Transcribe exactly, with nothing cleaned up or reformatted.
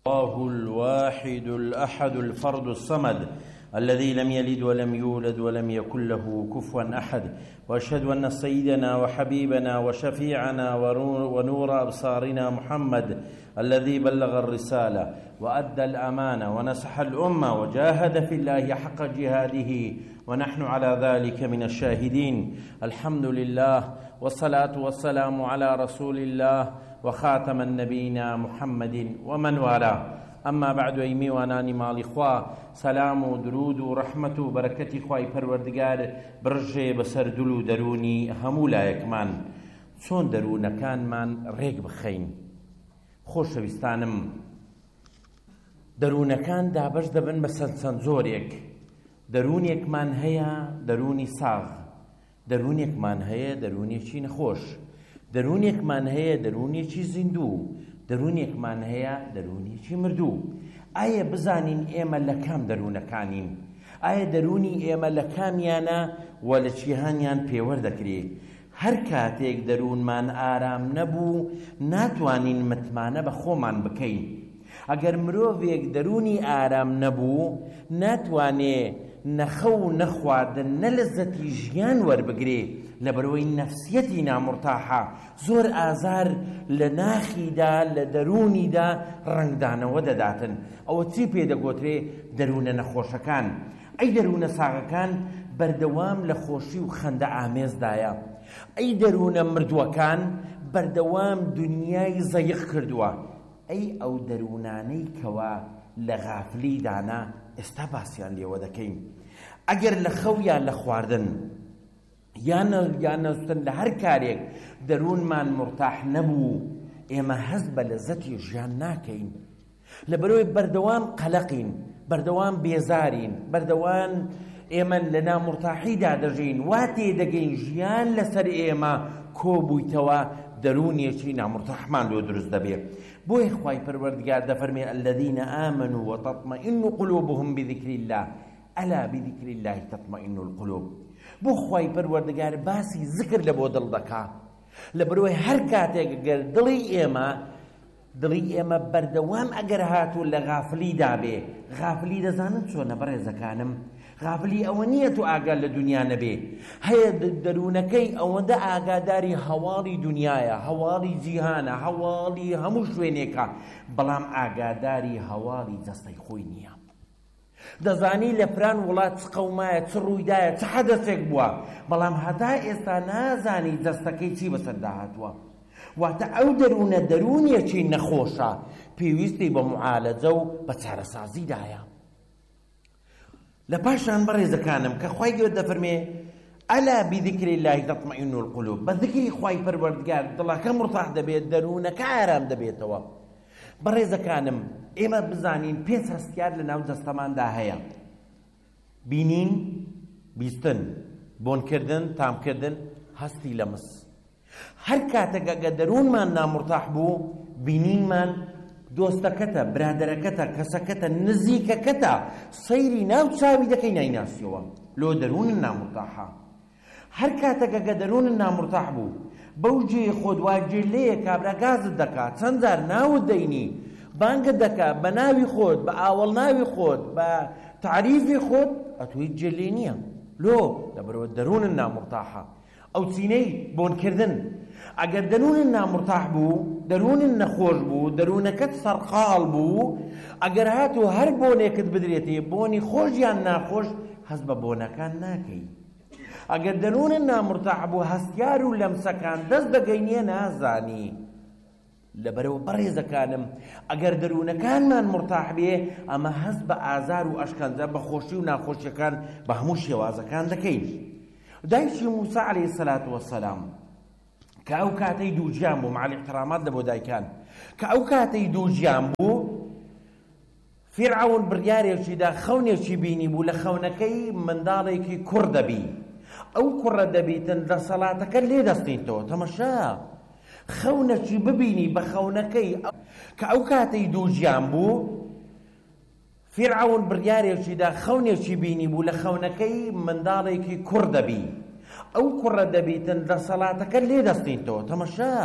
الله الواحد الأحد الفرد الصمد الذي لم يلد ولم يولد ولم يكن له كفوا أحد، وأشهد أن سيدنا وحبيبنا وشفيعنا ونور أبصارنا محمد الذي بلغ الرسالة وأدى الأمانة ونصح الأمة وجاهد في الله حق جهاده، ونحن على ذلك من الشاهدين. الحمد لله والصلاة والسلام على رسول الله وخاتم النبينا محمد ومن والاه. أما بعد، أي میوانانی ماڵی خوا، سلام و درود و ڕەحمەت و بەرەکەتی خوای پەروەردگار بڕژێ بەسەر دڵ و دەرونی هەموو لایەکمان. چۆن دەروونەکانمان ڕێک بخەین؟ خۆشەویستانم، دەروونەکان دابەش دەبن بە چەند چەند زۆرێک. دەروونێکمان هەیە دەرونی ساغ، دەروونێکمان هەیە دەروونێکی نەخۆش، دەروونێکمان هەیە دەروونێکی زیندوو، دەروونێکمان هەیە دەروونێکی مردوو. ئایا بزانین ئێمە لە کام دەروونەکانین؟ ئایا دەرونی ئێمە لە کامیانە و لە چیهانیان پێوەردەکرێ؟ هەر کاتێک دەروونمان ئارام نەبوو ناتوانین متمانە بە خۆمان بکەین. ئەگەر مرۆڤێک دەرونی ئارام نەبوو ناتوانێ نەخە و نەخواردن نە لەزەتی ژیان وەربگرێ، لەبەرەوەی نەفسیەتی نامڕتاحە زۆر ئازار لە ناخیدا لە دەرونیدا ڕنگدانەوە دەداتن. ئەوە چی پێدەگوترێ؟ دەروونە نەخۆشەکان. ئەی دەروونە ساغەکان بەردەوام لە خۆشی و خەندە ئامێزدایە. ئەی دەروونە مردووەکان بەردەوام دنیای زەیق کردووە. ئەی ئەو دەروونانەی کەوا لە غافلی دانا ئێستا باسییان لێوە دەکەین. ئەگەر لە خەو یان لە خواردن یان نەوستن لە هەر کارێک دەروونمان مرتاح نەبوو، ئێمە هەست بە لەزەتی ژیان ناکەین. لەبەرەوەی بەردەوام قەلەقین، بەردەوام بێزارین، بەردەوام ئێمە لە نامڕتاحیدا دەژین، وا تێدەگەین ژیان لەسەر ئێمە کۆبوویتەوە دەرونێکی نامڕتاحمان لۆ دروست دەبێت. بۆی خوای پەروەردگار دەفەرمێ الذين آمنوا وتطمئن قلوبهم بذكر الله ألا بذكر الله تطمئن القلوب. بۆ خوای پەروەردگار باسی ذکر لە بۆ دڵ دەکا، لەبەرەوەی هەر کاتێک گەر دڵی ئێمە دڵی ئێمە بەردەوام ئەگەر هاتوو لە غافلیدا بێ، غافلی دەزانن چۆنە بەڕێزەکانم؟ غافلی ئەوە نییە تو ئاگا لە دنیا نەبێ، هەیە دەروونەکەی ئەوەندە ئاگاداری هەواڵی دنیاە، هەواڵی جیهانە، هەواڵی هەموو شوێنێکە، بەڵام ئاگاداری هەواڵی جەستەی خۆی نییە. دەزانی لە فران وڵات چ قەومایە، چ ڕوویدایە، چ حەدەسێک بووە، بەڵام هەتا ئێستا نازانی جەستەکەی چی بەسەردا هاتووە. واتە ئەو دەروونە دەرونێکی نەخۆشە، پێویستی بە معالەجە و بە چارەسازیدایە. لە پاشان بەڕێزەکانم کە خوای گەورە دەفەرمێ ئەلا بذکر الله تطمئن القلوب، بە ذکری خوای پەروەردگار دڵەکە مرتاح دەبێت، دەروونەکە ئارام دەبێتەوە. بەڕێزەکانم، ئێمە بزانین پێنج هەستیار لە ناو دەستەماندا هەیە: بینین، بیستن، بۆنکردن، تامکردن، هەستی لە مس. هەر کاتێک ئەگە دەروونمان نامڕتاح بوو، بینینمان دۆستەکەتە، برادەرەکەتە، کەسەکەتە، نزیکەکەتە، سەیری ناو چاوی دەکەی نایناسیەوە، لۆ دەروونن نامڕتاحە. هەر کاتێک ئەگە دەروونن نامڕتاح بوو، بەو جێ خۆت واجێ لێیە کابرا گازت دەکات، چەند جار ناوت دەینی، بانگت دەکات بە ناوی خۆت، بە ئاوەڵ ناوی خۆت، بە تعریفی خۆت، ئەتوی جێ لێ نییە، لۆ لەبەرەوە دەروونن نامڕتاحە. ئەو چینەی بۆنکردن، ئەگەر دەروونن نامڕتاح بوو، دەروونن نەخۆش بوو، دەروونەکەت سەرقاڵ بوو، ئەگەر هاتوو هەر بۆنێکت بدرێتێ، بۆنی خۆش یان ناخۆش، هەست بە بۆنەکان ناکەی. ئەگەر دەروونن نامڕتاح بوو، هەستیار و لەمسەکان دەست بەگەینیە نازانی. لەبەرەوە بەڕێزەکانم، ئەگەر دەروونەکانمان مرتاح بێ، ئەمە هەست بە ئازار و ئەشکەنجە، بە خۆشی و ناخۆشیەکان بە هەموو شێوازەکان دەکەین. دایکی موسا عەلەیهی سەلات وەسەلام کە ئەو کاتەی دووجیان بوو، مەعەل ئیحترامات لە بۆ دایکان، کە ئەو کاتەی دووجیان بوو، فیرعەون بڕیارێکیدا خەونێکی بینی بوو، لە خەونەکەی منداڵێکی کوڕ دەبی. ئەو کوڕە دەبیتن دەسەڵاتەکە لێ دەستێتەوە. تەمەشا خەونەکی ببینی بە خەونەکەی کە ئەو کاتەی دووجیان بوو، فیرعەون بڕیارێکیدا خەونێکی بینی بوو، لە خەونەکەی منداڵێکی کوڕ دەبی. ئەو کوڕە دەبیتن دەسەڵاتەکە لێ دەستێتەوە. تەمەشا